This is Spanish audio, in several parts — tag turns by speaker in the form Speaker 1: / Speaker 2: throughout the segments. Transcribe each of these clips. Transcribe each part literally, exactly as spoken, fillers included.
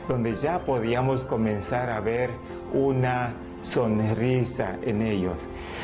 Speaker 1: donde ya podíamos comenzar a ver una sonrisa en ellos.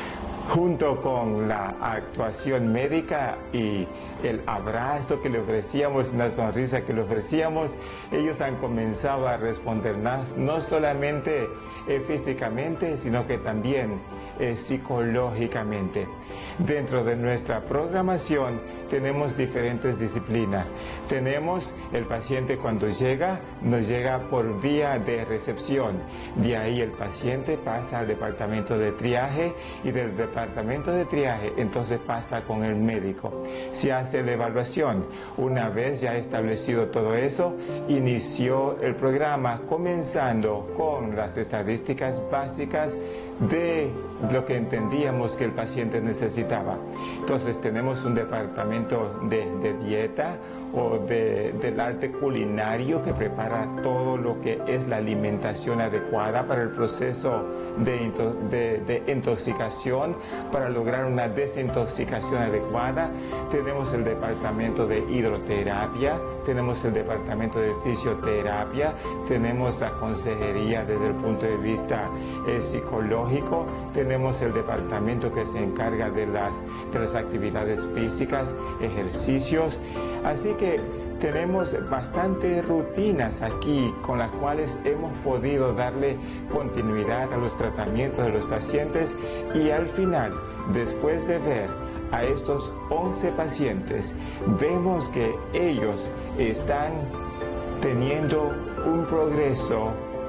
Speaker 1: Junto con la actuación médica y el abrazo que le ofrecíamos, una sonrisa que le ofrecíamos, ellos han comenzado a respondernos no solamente eh, físicamente, sino que también eh, psicológicamente. Dentro de nuestra programación tenemos diferentes disciplinas. Tenemos el paciente cuando llega, nos llega por vía de recepción. De ahí el paciente pasa al departamento de triaje y del departamento de triaje entonces pasa con el médico. Se hace la evaluación. Una vez ya establecido todo eso, inició el programa comenzando con las estadísticas básicas de lo que entendíamos que el paciente necesitaba. Entonces tenemos un departamento de, de dieta o de, del arte culinario que prepara todo lo que es la alimentación adecuada para el proceso de, de, de intoxicación, para lograr una desintoxicación adecuada. Tenemos el departamento de hidroterapia, tenemos el departamento de fisioterapia, tenemos la consejería desde el punto de vista eh, psicológico, tenemos el departamento que se encarga de las, de las actividades físicas, ejercicios. Así que tenemos bastantes rutinas aquí con las cuales hemos podido darle continuidad a los tratamientos de los pacientes, y al final, después de ver a estos once pacientes, vemos que ellos están teniendo un progreso,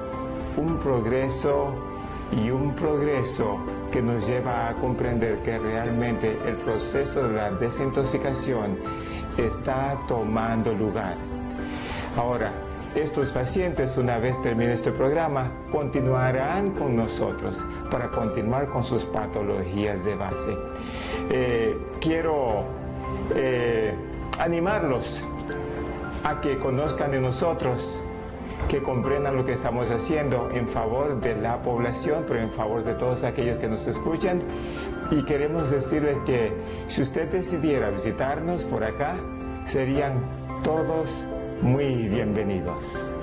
Speaker 1: un progreso y un progreso que nos lleva a comprender que realmente el proceso de la desintoxicación está tomando lugar. Ahora, estos pacientes, una vez termine este programa, continuarán con nosotros para continuar con sus patologías de base. Eh, quiero eh, animarlos a que conozcan de nosotros, que comprendan lo que estamos haciendo en favor de la población, pero en favor de todos aquellos que nos escuchan. Y queremos decirles que si usted decidiera visitarnos por acá, serían todos muy bienvenidos.